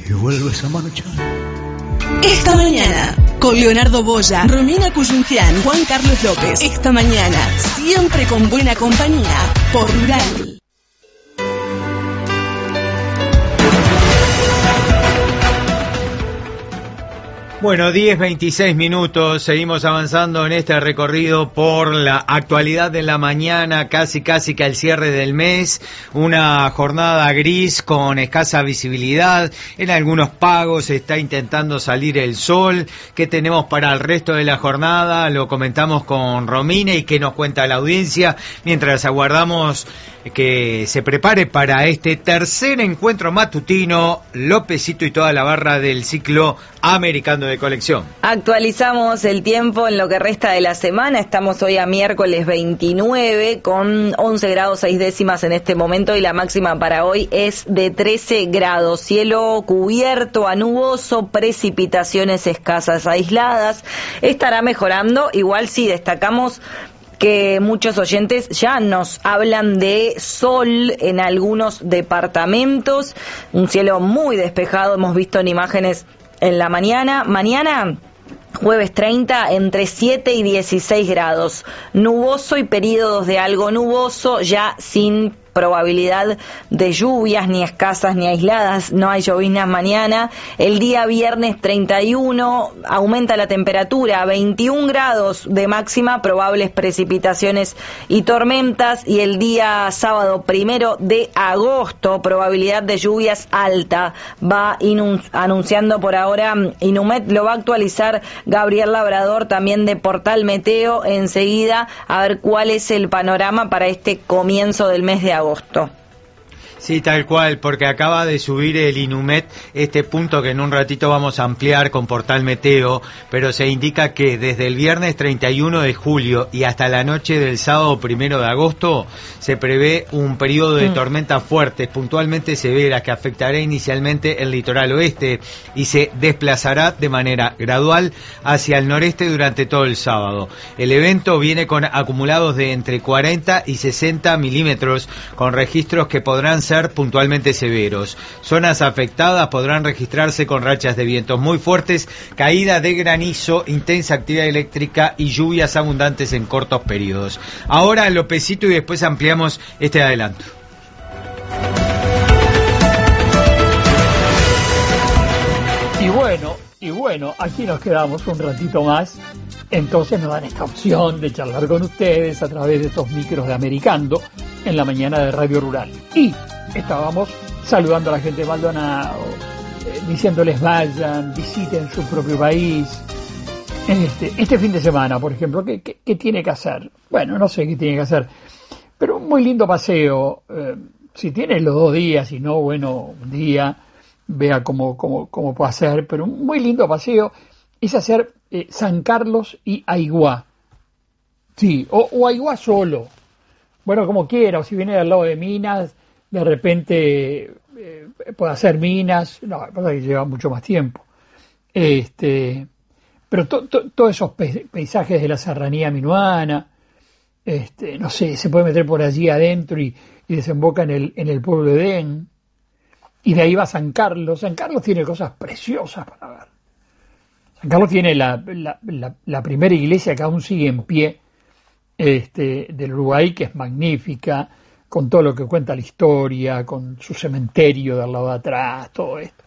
que vuelves a marchar. Esta mañana, con Leonardo Boya, Romina Cuyungian, Juan Carlos López. Esta mañana, siempre con buena compañía, por Rural. Bueno, 10:26 minutos, seguimos avanzando en este recorrido por la actualidad de la mañana, casi que al cierre del mes, una jornada gris con escasa visibilidad, en algunos pagos está intentando salir el sol. ¿Qué tenemos para el resto de la jornada? Lo comentamos con Romina y qué nos cuenta la audiencia, mientras aguardamos que se prepare para este tercer encuentro matutino, Lópezito y toda la barra del ciclo americano de colección. Actualizamos el tiempo en lo que resta de la semana. Estamos hoy a miércoles 29 con 11 grados 6 décimas en este momento y la máxima para hoy es de 13 grados. Cielo cubierto a nuboso, precipitaciones escasas aisladas. Estará mejorando, igual sí destacamos que muchos oyentes ya nos hablan de sol en algunos departamentos, un cielo muy despejado, hemos visto en imágenes en la mañana. Mañana, jueves 30, entre 7 y 16 grados, nuboso y periodos de algo nuboso, ya sin probabilidad de lluvias, ni escasas ni aisladas, no hay lloviznas mañana. El día viernes 31 aumenta la temperatura a 21 grados de máxima, probables precipitaciones y tormentas, y el día sábado 1 de agosto, probabilidad de lluvias alta. Va anunciando por ahora Inumet, lo va a actualizar Gabriel Labrador también de Portal Meteo enseguida, a ver cuál es el panorama para este comienzo del mes de agosto. Sí, tal cual, porque acaba de subir el Inumet este punto que en un ratito vamos a ampliar con Portal Meteo, pero se indica que desde el viernes 31 de julio y hasta la noche del sábado 1 de agosto se prevé un periodo de tormentas fuertes, puntualmente severas, que afectará inicialmente el litoral oeste y se desplazará de manera gradual hacia el noreste durante todo el sábado. El evento viene con acumulados de entre 40 y 60 milímetros, con registros que podrán ser puntualmente severos. Zonas afectadas podrán registrarse con rachas de vientos muy fuertes, caída de granizo, intensa actividad eléctrica y lluvias abundantes en cortos periodos. Ahora Lópezito y después ampliamos este adelanto. Y bueno, aquí nos quedamos un ratito más. Entonces nos dan esta opción de charlar con ustedes a través de estos micros de Americando en la mañana de Radio Rural. Y estábamos saludando a la gente de Maldonado, diciéndoles vayan, visiten su propio país. Este fin de semana, por ejemplo, ¿qué tiene que hacer? Bueno, no sé qué tiene que hacer, pero un muy lindo paseo. Si tiene los 2 días, y no, bueno, un día, vea cómo puede hacer, pero un muy lindo paseo es hacer San Carlos y Aiguá. Sí, o Aiguá solo. Bueno, como quiera, o si viene al lado de Minas, de repente puede hacer Minas, no, pasa que lleva mucho más tiempo. Pero todos esos paisajes de la serranía minuana, no sé, se puede meter por allí adentro y desemboca en el pueblo de Edén. Y de ahí va San Carlos. San Carlos tiene cosas preciosas para ver. San Carlos tiene la primera iglesia que aún sigue en pie del Uruguay, que es magnífica, con todo lo que cuenta la historia, con su cementerio del lado de atrás, todo esto.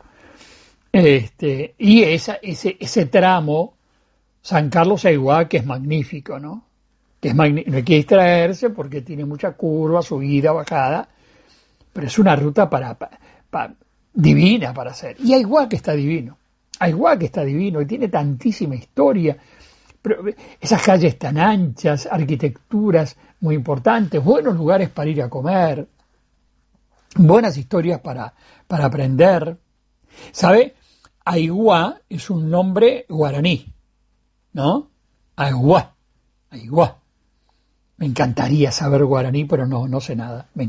Y ese tramo, San Carlos a Aiguá, que es magnífico, ¿no? No hay que distraerse porque tiene mucha curva, subida, bajada, pero es una ruta divina para hacer. Y Aiguá que está divino. Y tiene tantísima historia, pero esas calles tan anchas, arquitecturas muy importantes, buenos lugares para ir a comer, buenas historias para aprender. ¿Sabe? Aiguá es un nombre guaraní, ¿no? Aiguá. Me encantaría saber guaraní, pero no sé nada.